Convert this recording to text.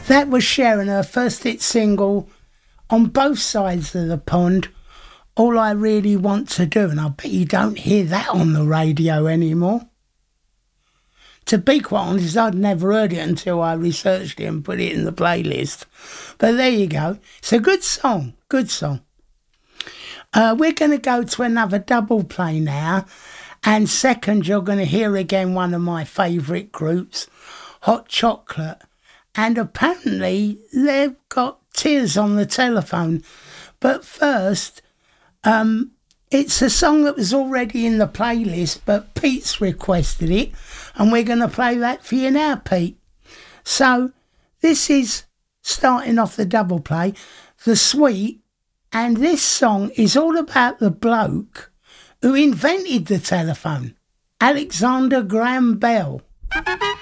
That was Sharon, her first hit single on both sides of the pond, All I Really Want to Do, and I bet you don't hear that on the radio anymore. To be quite honest, I'd never heard it until I researched it and put it in the playlist. But there you go. It's a good song, good song. We're going to go to another double play now. And second, you're going to hear again one of my favourite groups, Hot Chocolate. And apparently they've got Tears on the Telephone. But first, it's a song that was already in the playlist, but Pete's requested it. And we're going to play that for you now, Pete. So this is starting off the double play, The Sweet. And this song is all about the bloke who invented the telephone, Alexander Graham Bell.